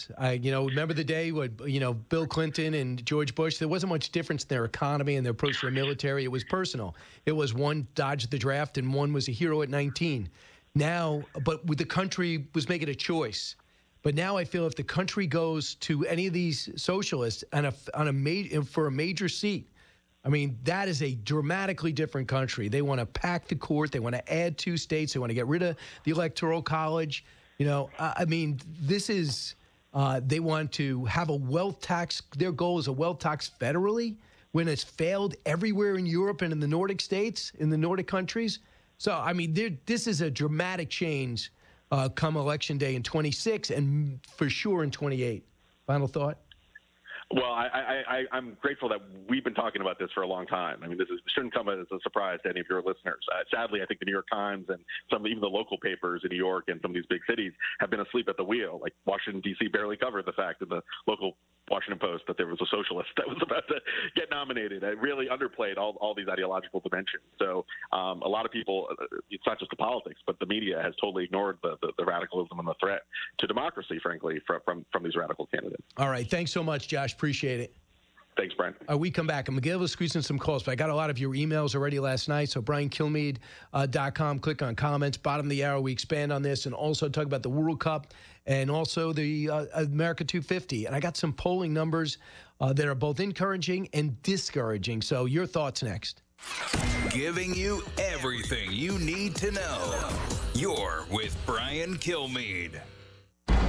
is. Remember the day when, Bill Clinton and George Bush, there wasn't much difference in their economy and their approach to the military. It was personal. It was one dodged the draft and one was a hero at 19. Now, but the country was making a choice. But now I feel if the country goes to any of these socialists for a major seat, I mean, that is a dramatically different country. They want to pack the court. They want to add 2 states. They want to get rid of the Electoral College. This is they want to have a wealth tax. Their goal is a wealth tax federally when it's failed everywhere in Europe and in the Nordic states, in the Nordic countries. So, I mean, this is a dramatic change come Election Day in 26 and for sure in 28. Final thought? Well, I'm grateful that we've been talking about this for a long time. I mean, this shouldn't come as a surprise to any of your listeners. Sadly, I think the New York Times and even the local papers in New York and some of these big cities have been asleep at the wheel. Like Washington, D.C. barely covered the fact in the local Washington Post that there was a socialist that was about to get nominated. It really underplayed all these ideological dimensions. So a lot of people, it's not just the politics, but the media has totally ignored the radicalism and the threat to democracy, frankly, from these radical candidates. All right. Thanks so much, Josh. Appreciate it. Thanks, Brian. We come back. I'm going to be able to squeeze in some calls, but I got a lot of your emails already last night. So BrianKilmeade.com. Click on comments. Bottom of the hour, we expand on this and also talk about the World Cup and also the America 250. And I got some polling numbers that are both encouraging and discouraging. So your thoughts next. Giving you everything you need to know. You're with Brian Kilmeade.